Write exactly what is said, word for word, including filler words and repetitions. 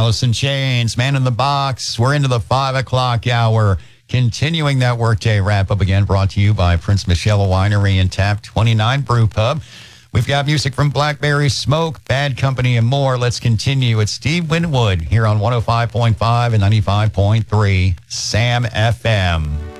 Alice in Chains, Man in the Box. We're into the five o'clock hour. Continuing that workday wrap-up again, brought to you by Prince Michelle Winery and Tap twenty-nine Brew Pub. We've got music from Blackberry Smoke, Bad Company, and more. Let's continue. It's Steve Winwood here on one oh five point five and ninety-five point three Sam F M.